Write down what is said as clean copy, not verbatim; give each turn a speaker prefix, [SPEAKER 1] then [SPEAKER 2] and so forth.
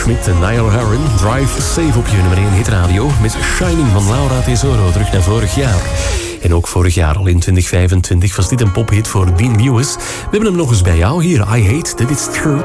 [SPEAKER 1] Schmidt en Niall Horan. Drive Safe op je nummer 1 hitradio. Met Shining van Laura Tesoro terug naar vorig jaar. En ook vorig jaar, al in 2025, was dit een pophit voor Dean Lewis. We hebben hem nog eens bij jou hier. I Hate That It's True.